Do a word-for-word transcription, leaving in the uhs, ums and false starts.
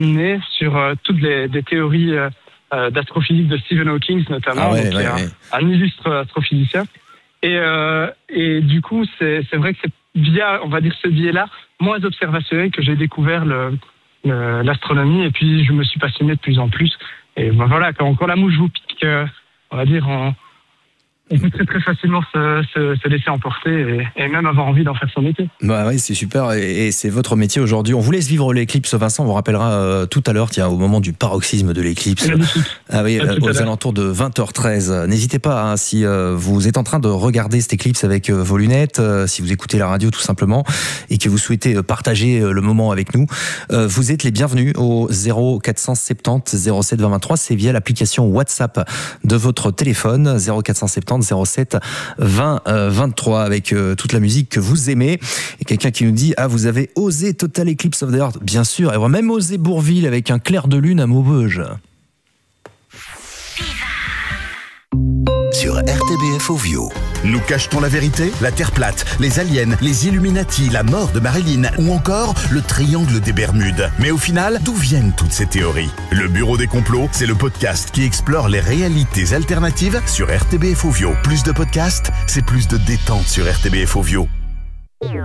né sur euh, toutes les des théories euh, euh, d'astrophysique de Stephen Hawking notamment, ah ouais, donc, ouais, un, ouais. un illustre astrophysicien. Et, euh, et du coup, c'est, c'est vrai que c'est via, on va dire, ce biais-là, moins observationnel, que j'ai découvert le, le, l'astronomie. Et puis, je me suis passionné de plus en plus. Et ben voilà, quand, quand la mouche vous pique, euh, on va dire, on, on peut très très facilement se, se, se laisser emporter et, et même avoir envie d'en faire son métier. Bah oui, c'est super, et, et c'est votre métier aujourd'hui. On vous laisse vivre l'éclipse, Vincent, on vous rappellera euh, tout à l'heure, tiens, au moment du paroxysme de l'éclipse. Magnifique. Ah oui, euh, aux alentours de vingt heures treize. N'hésitez pas, hein, si euh, vous êtes en train de regarder cette éclipse avec euh, vos lunettes, euh, si vous écoutez la radio tout simplement, et que vous souhaitez euh, partager euh, le moment avec nous, euh, vous êtes les bienvenus au zéro quatre cent soixante-dix zéro sept vingt vingt-trois. C'est via l'application WhatsApp de votre téléphone, zéro quatre cent soixante-dix zéro sept vingt vingt-trois, avec euh, toute la musique que vous aimez. Et quelqu'un qui nous dit, ah, vous avez osé Total Eclipse of the Heart. Bien sûr, et on va même osé Bourville avec un clair de lune à Maubeuge. Sur R T B F Ovio. Nous cachetons la vérité, la Terre plate, les aliens, les Illuminati, la mort de Marilyn ou encore le triangle des Bermudes. Mais au final, d'où viennent toutes ces théories? Le Bureau des complots, c'est le podcast qui explore les réalités alternatives sur R T B F Ovio. Plus de podcasts, c'est plus de détente sur R T B F Ovio.